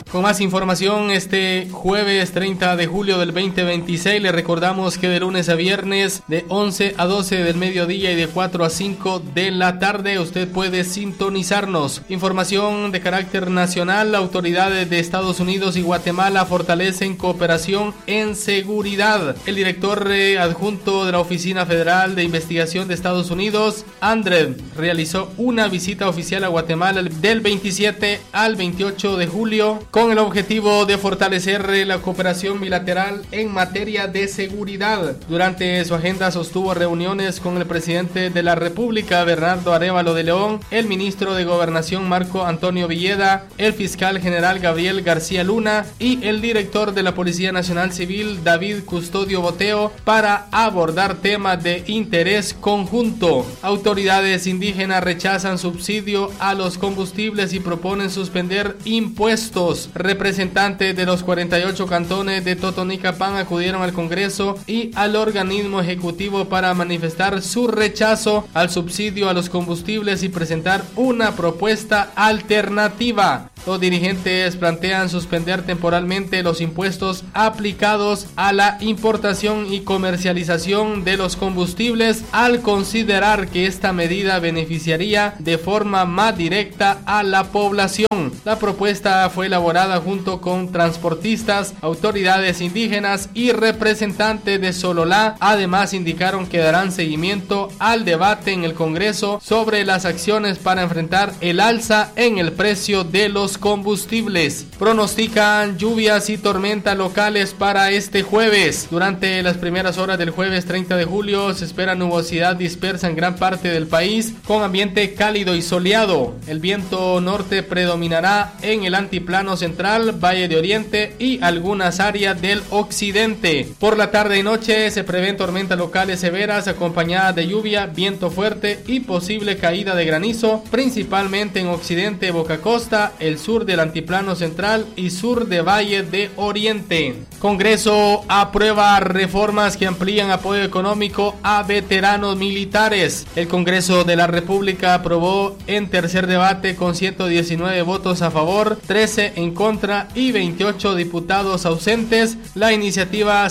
Con más información, este jueves 30 de julio del 2026, le recordamos que de lunes a viernes de 11 a 12 del mediodía y de 4 a 5 de la tarde usted puede sintonizarnos. Información de carácter nacional: autoridades de Estados Unidos y Guatemala fortalecen cooperación en seguridad. El director adjunto de la Oficina Federal de Investigación de Estados Unidos, Andred, realizó una visita oficial a Guatemala del 27 al 28 de julio con el objetivo de fortalecer la cooperación bilateral en materia de seguridad. Durante su agenda sostuvo reuniones con el presidente de la República, Bernardo Arévalo de León, el ministro de Gobernación, Marco Antonio Villeda, el fiscal general Gabriel García Luna y el director de la Policía Nacional Civil, David Custodio Boteo, para abordar temas de interés conjunto. Autoridades indígenas rechazan subsidio a los combustibles y proponen suspender impuestos. Representantes de los 48 cantones de Totonicapán acudieron al Congreso y al organismo ejecutivo para manifestar su rechazo al subsidio a los combustibles y presentar una propuesta alternativa. Los dirigentes plantean suspender temporalmente los impuestos aplicados a la importación y comercialización de los combustibles, al considerar que esta medida beneficiaría de forma más directa a la población. La propuesta fue elaborada junto con transportistas, autoridades indígenas y representantes de Sololá. Además, indicaron que darán seguimiento al debate en el Congreso sobre las acciones para enfrentar el alza en el precio de los combustibles. Pronostican lluvias y tormentas locales para este jueves. Durante las primeras horas del jueves 30 de julio se espera nubosidad dispersa en gran parte del país, con ambiente cálido y soleado. El viento norte predominará en el altiplano central, Valle de Oriente y algunas áreas del occidente. Por la tarde y noche se prevén tormentas locales severas acompañadas de lluvia, viento fuerte y posible caída de granizo, principalmente en occidente, Boca Costa, el sur del altiplano central y sur de Valle de Oriente. Congreso aprueba reformas que amplían apoyo económico a veteranos militares. El Congreso de la República aprobó en tercer debate con 119 votos a favor, 13 en contra y 28 diputados ausentes la iniciativa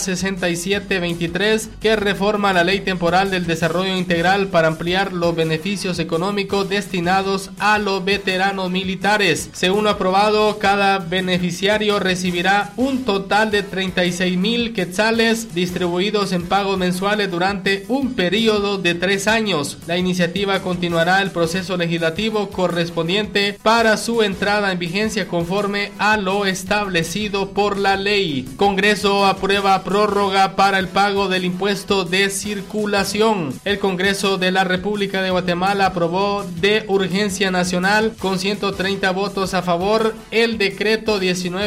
6723, que reforma la Ley Temporal del Desarrollo Integral para ampliar los beneficios económicos destinados a los veteranos militares. Según lo aprobado, cada beneficiario recibirá un total de 36,000 quetzales distribuidos en pagos mensuales durante un periodo de 3 años. La iniciativa continuará el proceso legislativo correspondiente para su entrada en vigencia conforme a lo establecido por la ley. Congreso aprueba prórroga para el pago del impuesto de circulación. El Congreso de la República de Guatemala aprobó de urgencia nacional con 130 votos a favor el decreto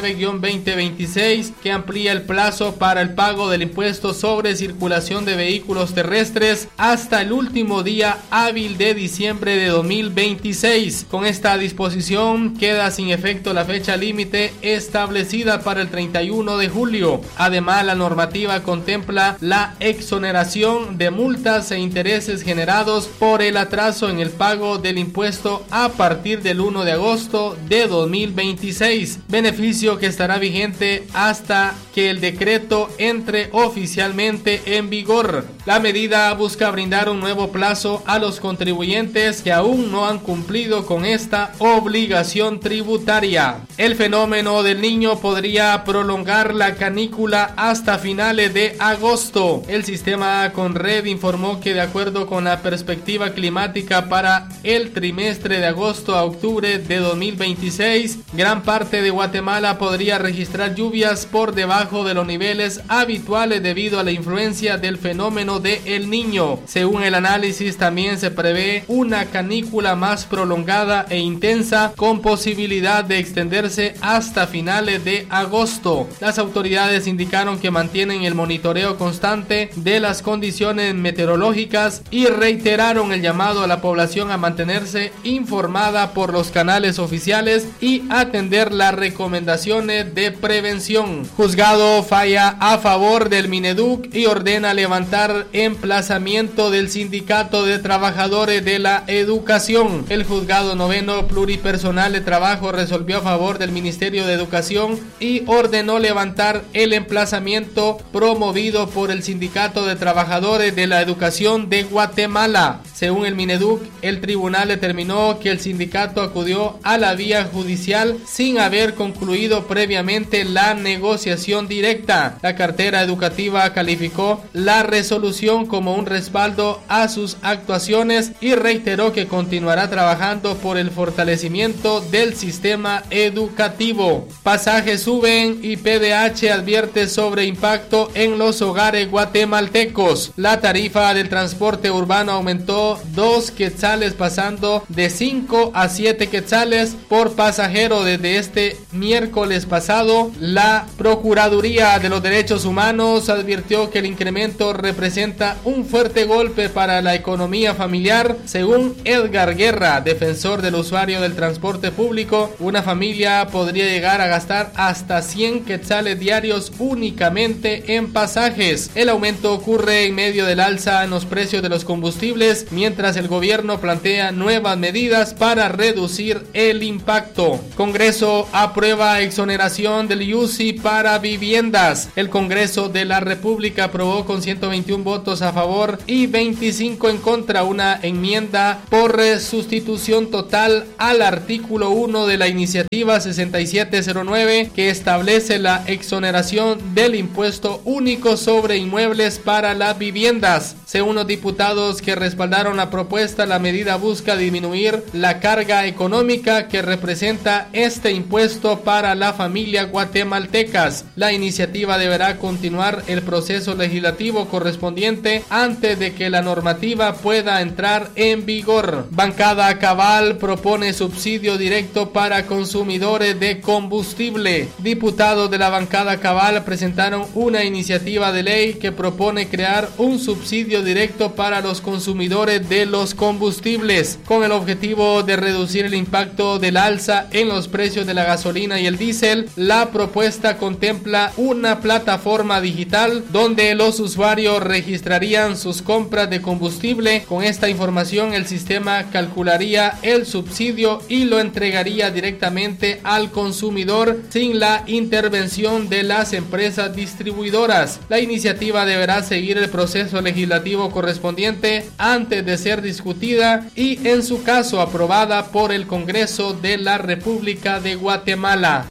19-2026, que amplía el plazo para el pago del impuesto sobre circulación de vehículos terrestres hasta el último día hábil de diciembre de 2026. Con esta disposición queda sin efecto la fecha límite establecida para el 31 de julio. Además, la normativa contempla la exoneración de multas e intereses generados por el atraso en el pago del impuesto a partir del 1 de agosto de 2026, beneficio que estará vigente hasta que el decreto entre oficialmente en vigor. La medida busca brindar un nuevo plazo a los contribuyentes que aún no han cumplido con esta obligación tributaria. El fenómeno del Niño podría prolongar la canícula hasta finales de agosto. El sistema Conred informó que, de acuerdo con la perspectiva climática para el trimestre de agosto a octubre de 2026, gran parte de Guatemala podría registrar lluvias por debajo de los niveles habituales debido a la influencia del fenómeno de El Niño. Según el análisis, también se prevé una canícula más prolongada e intensa, con posibilidad de extenderse hasta finales de agosto. Las autoridades indicaron que mantienen el monitoreo constante de las condiciones meteorológicas y reiteraron el llamado a la población a mantenerse informada por los canales oficiales y atender las recomendaciones de prevención. Juzgado juzgado falla a favor del Mineduc y ordena levantar emplazamiento del Sindicato de Trabajadores de la Educación. El juzgado noveno pluripersonal de trabajo resolvió a favor del Ministerio de Educación y ordenó levantar el emplazamiento promovido por el Sindicato de Trabajadores de la Educación de Guatemala. Según el Mineduc, el tribunal determinó que el sindicato acudió a la vía judicial sin haber concluido previamente la negociación directa. La cartera educativa calificó la resolución como un respaldo a sus actuaciones y reiteró que continuará trabajando por el fortalecimiento del sistema educativo. Pasajes suben y PDH advierte sobre impacto en los hogares guatemaltecos. La tarifa del transporte urbano aumentó 2 quetzales, pasando de 5 a 7 quetzales por pasajero desde este miércoles pasado. La Procuraduría de los Derechos Humanos advirtió que el incremento representa un fuerte golpe para la economía familiar. Según Edgar Guerra, defensor del usuario del transporte público, una familia podría llegar a gastar hasta 100 quetzales diarios únicamente en pasajes. El aumento ocurre en medio del alza en los precios de los combustibles, mientras el gobierno plantea nuevas medidas para reducir el impacto. Congreso aprueba exoneración del IUCI para viviendas. El Congreso de la República aprobó con 121 votos a favor y 25 en contra una enmienda por sustitución total al artículo 1 de la iniciativa 6709, que establece la exoneración del impuesto único sobre inmuebles para las viviendas. Según los diputados que respaldaron la propuesta, la medida busca disminuir la carga económica que representa este impuesto para la familia guatemaltecas. La iniciativa deberá continuar el proceso legislativo correspondiente antes de que la normativa pueda entrar en vigor. Bancada Cabal propone subsidio directo para consumidores de combustible. Diputados de la bancada Cabal presentaron una iniciativa de ley que propone crear un subsidio directo para los consumidores de los combustibles, con el objetivo de reducir el impacto del alza en los precios de la gasolina y el diésel. La propuesta contempla una plataforma digital donde los usuarios registrarían sus compras de combustible. Con esta información, el sistema calcularía el subsidio y lo entregaría directamente al consumidor sin la intervención de las empresas distribuidoras. La iniciativa deberá seguir el proceso legislativo correspondiente antes de ser discutida y, en su caso, aprobada por el Congreso de la República de Guatemala.